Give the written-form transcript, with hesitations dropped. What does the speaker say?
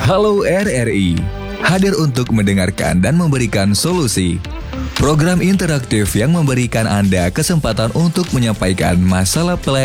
Halo RRI, hadir untuk mendengarkan dan memberikan solusi. Program interaktif yang memberikan Anda kesempatan untuk menyampaikan masalah pelayanan